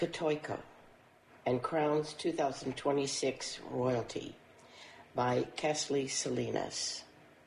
Kotoiko and Crown's 2026 Royalty by Kesley Salinas.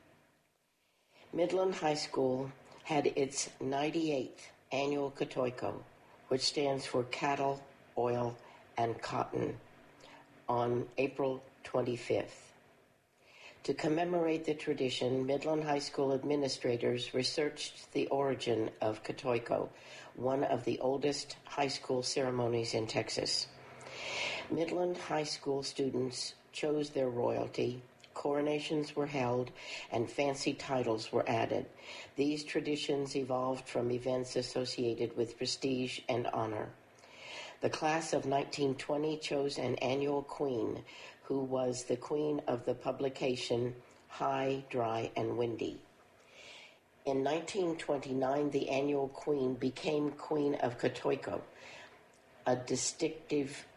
Midland High School had its 98th annual Kotoiko, which stands for Cattle, Oil, and Cotton, on April 25th. To commemorate the tradition, Midland High School administrators researched the origin of Kotoiko, one of the oldest high school ceremonies in Texas. Midland High School students chose their royalty, coronations were held, and fancy titles were added. These traditions evolved from events associated with prestige and honor. The class of 1920 chose an annual queen, who was the queen of the publication High, Dry, and Windy. In 1929, the annual queen became Queen of Kotoiko, a distinctive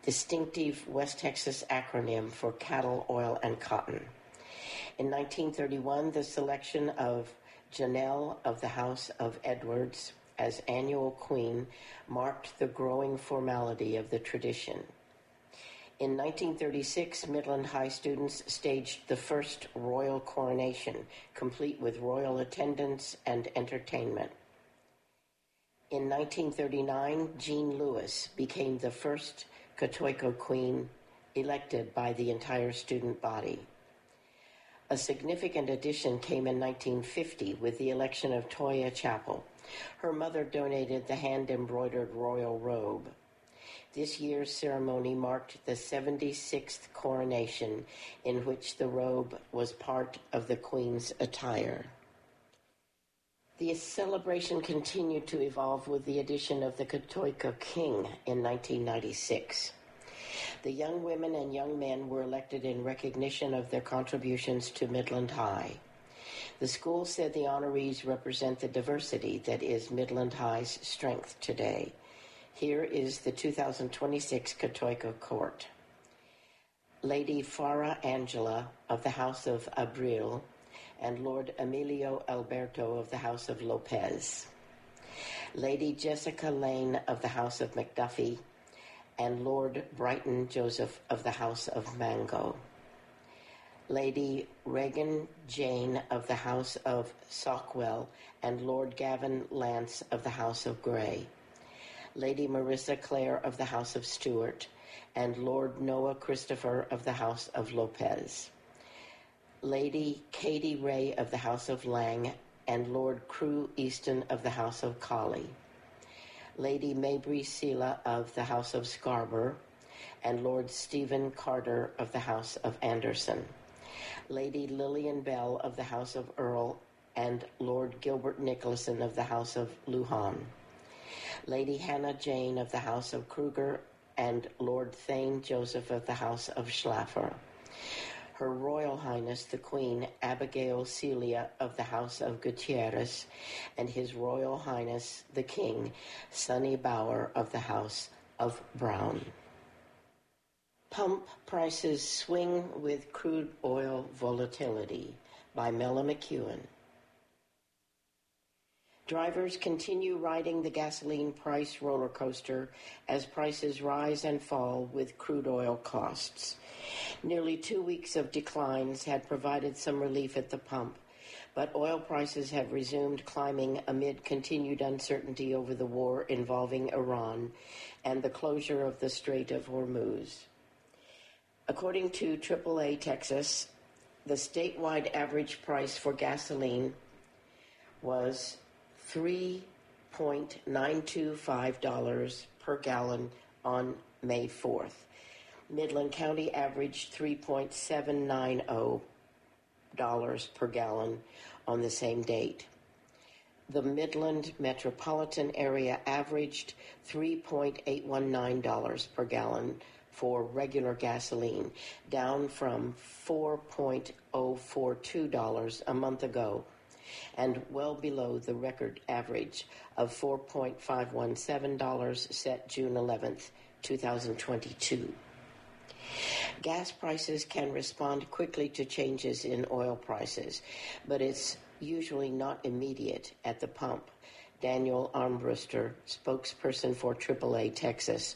West Texas acronym for cattle, oil, and cotton. In 1931, the selection of Janelle of the House of Edwards as annual queen marked the growing formality of the tradition. In 1936, Midland High students staged the first royal coronation, complete with royal attendance and entertainment. In 1939, Jean Lewis became the first Kotoiko queen elected by the entire student body. A significant addition came in 1950 with the election of Toya Chappell. Her mother donated the hand-embroidered royal robe. This year's ceremony marked the 76th coronation, in which the robe was part of the Queen's attire. The celebration continued to evolve with the addition of the Kotoiko King in 1996. The young women and young men were elected in recognition of their contributions to Midland High. The school said the honorees represent the diversity that is Midland High's strength today. Here is the 2026 Kotoiko Court. Lady Farah Angela of the House of Abril and Lord Emilio Alberto of the House of Lopez. Lady Jessica Lane of the House of McDuffie and Lord Brighton Joseph of the House of Mango. Lady Regan Jane of the House of Sockwell and Lord Gavin Lance of the House of Grey. Lady Marissa Clare of the House of Stewart and Lord Noah Christopher of the House of Lopez. Lady Katie Ray of the House of Lang and Lord Crew Easton of the House of Colley. Lady Mabry Sela of the House of Scarborough and Lord Stephen Carter of the House of Anderson. Lady Lillian Bell of the House of Earl and Lord Gilbert Nicholson of the House of Lujan. Lady Hannah Jane of the House of Kruger and Lord Thane Joseph of the House of Schlaffer. Her Royal Highness the Queen Abigail Celia of the House of Gutierrez and His Royal Highness the King Sonny Bauer of the House of Brown. Pump Prices Swing with Crude Oil Volatility by Mela McEwen. Drivers continue riding the gasoline price roller coaster as prices rise and fall with crude oil costs. Nearly 2 weeks of declines had provided some relief at the pump, but oil prices have resumed climbing amid continued uncertainty over the war involving Iran and the closure of the Strait of Hormuz. According to AAA Texas, the statewide average price for gasoline was $3.925 per gallon on May 4th. Midland County averaged $3.790 per gallon on the same date. The Midland metropolitan area averaged $3.819 per gallon for regular gasoline, down from $4.042 a month ago, and well below the record average of $4.517 set June 11th, 2022. Gas prices can respond quickly to changes in oil prices, but it's usually not immediate at the pump Daniel Armbruster, spokesperson for AAA Texas,